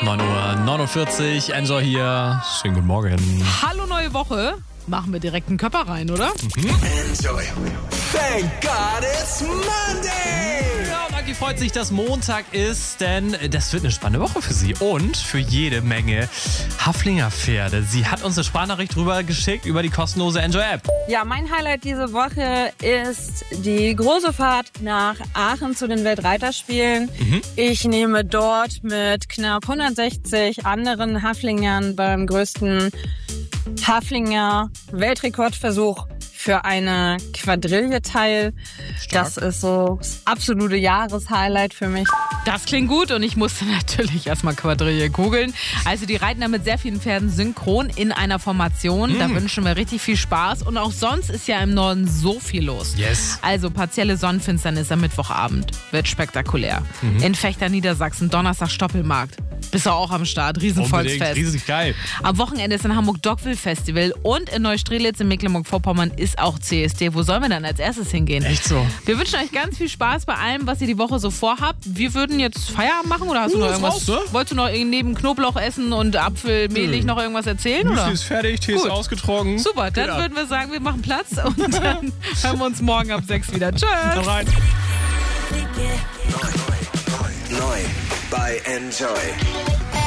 9:49 Uhr, Enjoy hier. Schönen guten Morgen. Hallo, neue Woche. Machen wir direkt einen Körper rein, oder? Enjoy. Thank God it's Monday! Ja, Maggie freut sich, dass Montag ist, denn das wird eine spannende Woche für sie und für jede Menge Haflinger Pferde. Sie hat uns eine Sprachnachricht rüber geschickt über die kostenlose Enjoy-App. Ja, mein Highlight diese Woche ist die große Fahrt nach Aachen zu den Weltreiterspielen. Ich nehme dort mit knapp 160 anderen Haflingern beim größten Haflinger Weltrekordversuch für eine Quadrille teil. Das ist so das absolute Jahreshighlight für mich. Das klingt gut und ich musste natürlich erstmal Quadrille googeln. Also die reiten da mit sehr vielen Pferden synchron in einer Formation. Da wünschen wir richtig viel Spaß. Und auch sonst ist ja im Norden so viel los. Yes. Also partielle Sonnenfinsternis am Mittwochabend. Wird spektakulär. In Fechter, Niedersachsen, Donnerstag Stoppelmarkt. Bist du auch am Start. Riesenvolksfest. Unbedingt, riesig geil. Am Wochenende ist in Hamburg Dogville Festival und in Neustrelitz in Mecklenburg-Vorpommern ist auch CSD. Wo sollen wir dann als erstes hingehen? Echt so. Wir wünschen euch ganz viel Spaß bei allem, was ihr die Woche so vorhabt. Wir würden jetzt Feierabend machen oder hast du noch ist irgendwas? raus, ne? Wolltest du noch neben Knoblauch essen und Apfelmehlig noch irgendwas erzählen? Müsli Oder? ist fertig, Tee ist Gut. ausgetrocknet. Super, dann Geht ab. würden wir sagen, wir machen Platz und dann hören wir uns morgen ab 6 wieder. Tschüss. Dann rein. Neu bei Enjoy.